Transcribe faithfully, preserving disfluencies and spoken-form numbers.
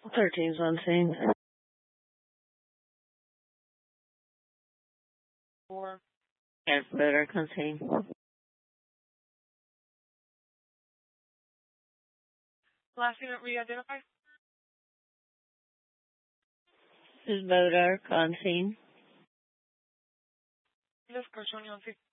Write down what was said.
Thirteen's on scene. Four. Yes, motor on scene. Last unit re-identify. Is motor on scene? Yes, Carchoni on scene.